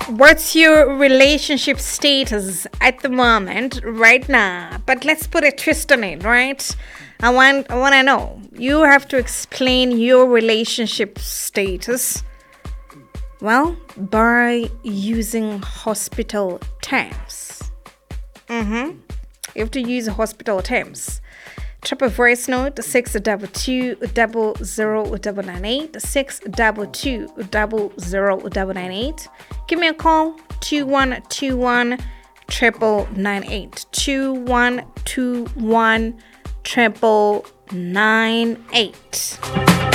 What's your relationship status at the moment, right now? But let's put a twist on it, right? I want to know. You have to explain your relationship status. Well, by using hospital terms. You have to use hospital terms. Drop a voice note 622 00998 622 00998. Give me a call 2121 998 2121 998.